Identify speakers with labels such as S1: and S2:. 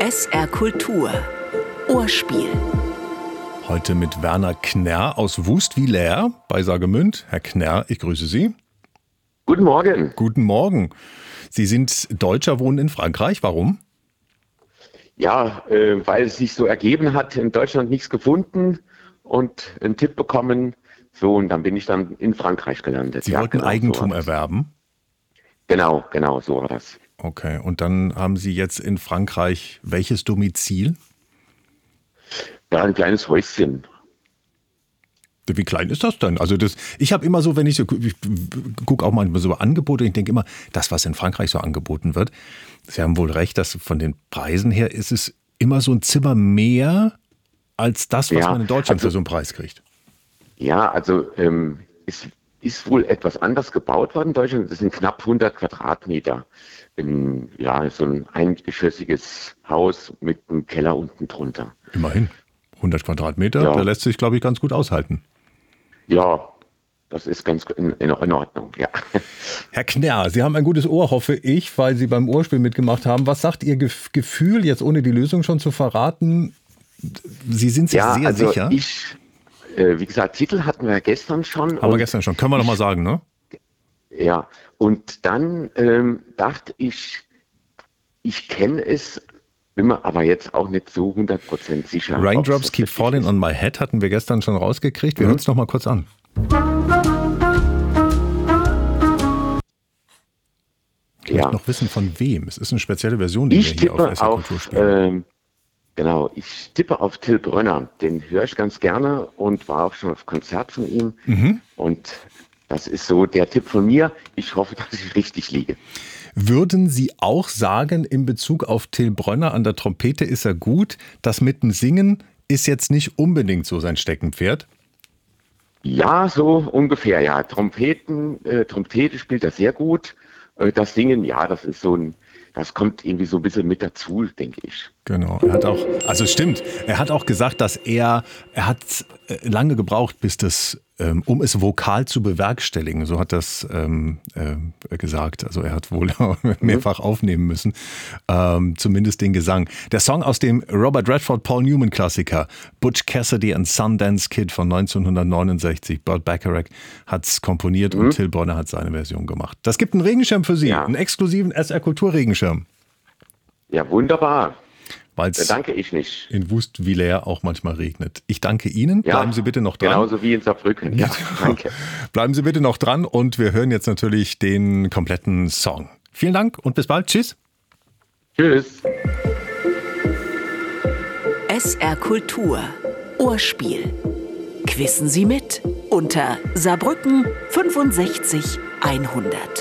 S1: SR Kultur Ohrspiel.
S2: Heute mit Werner Knärr aus Wust-Villers bei Saargemünd. Herr Knärr, ich grüße Sie.
S3: Guten Morgen.
S2: Guten Morgen. Sie sind Deutscher, wohnen in Frankreich. Warum?
S3: Ja, weil es sich so ergeben hat, in Deutschland nichts gefunden und einen Tipp bekommen. So, und dann bin ich dann in Frankreich gelandet.
S2: Sie wollten
S3: genau,
S2: Eigentum
S3: so
S2: erwerben?
S3: Genau, so war das.
S2: Okay, und dann haben Sie jetzt in Frankreich welches Domizil?
S3: Ja, ein kleines Häuschen.
S2: Wie klein ist das denn? Also ich habe immer so, ich gucke auch manchmal so Angebote, ich denke immer, das, was in Frankreich so angeboten wird, Sie haben wohl recht, dass von den Preisen her ist es immer so ein Zimmer mehr als das, was man in Deutschland für so einen Preis kriegt.
S3: Ja, also es ist wohl etwas anders gebaut worden in Deutschland. Das sind knapp 100 Quadratmeter. So ein eingeschossiges Haus mit einem Keller unten drunter.
S2: Immerhin. 100 Quadratmeter,
S3: Ja.
S2: der lässt sich, glaube ich, ganz gut aushalten.
S3: Ja, das ist ganz in Ordnung, ja.
S2: Herr Knärr, Sie haben ein gutes Ohr, hoffe ich, weil Sie beim Ohrspiel mitgemacht haben. Was sagt Ihr Gefühl, jetzt ohne die Lösung schon zu verraten? Sie sind sich sehr sicher.
S3: Wie gesagt, Titel hatten wir gestern schon.
S2: Haben wir gestern schon. Können wir noch mal sagen, ne?
S3: Ja, und dann dachte ich kenne es, bin mir aber jetzt auch nicht so 100% sicher.
S2: Raindrops Keep Falling on My Head hatten wir gestern schon rausgekriegt. Wir hören es noch mal kurz an. Ich möchte noch wissen, von wem. Es ist eine spezielle Version, die wir hier auf SR Kultur spielen.
S3: Ich tippe auf Till Brönner. Den höre ich ganz gerne und war auch schon auf Konzert von ihm. Und das ist so der Tipp von mir. Ich hoffe, dass ich richtig liege.
S2: Würden Sie auch sagen, in Bezug auf Till Brönner, an der Trompete ist er gut, das mit dem Singen ist jetzt nicht unbedingt so sein Steckenpferd?
S3: Ja, so ungefähr, ja. Trompete spielt er sehr gut. Das Singen, ja, das kommt irgendwie so ein bisschen mit dazu, denke ich.
S2: Genau, er hat auch gesagt, dass er hat lange gebraucht, bis um es vokal zu bewerkstelligen, so hat das gesagt. Also er hat wohl mehrfach aufnehmen müssen, zumindest den Gesang. Der Song aus dem Robert Redford Paul Newman Klassiker Butch Cassidy and Sundance Kid von 1969. Burt Bacharach hat es komponiert und Till Brönner hat seine Version gemacht. Das gibt einen Regenschirm für Sie, einen exklusiven SR Kultur Regenschirm.
S3: Ja, wunderbar.
S2: Weil es
S3: danke ich nicht.
S2: In Wust-Villers auch manchmal regnet. Ich danke Ihnen.
S3: Ja,
S2: bleiben Sie bitte noch dran.
S3: Genauso wie in Saarbrücken. Ja, danke.
S2: Bleiben Sie bitte noch dran und wir hören jetzt natürlich den kompletten Song. Vielen Dank und bis bald. Tschüss.
S3: Tschüss.
S1: SR Kultur Ohrspiel. Quissen Sie mit unter Saarbrücken 65 100.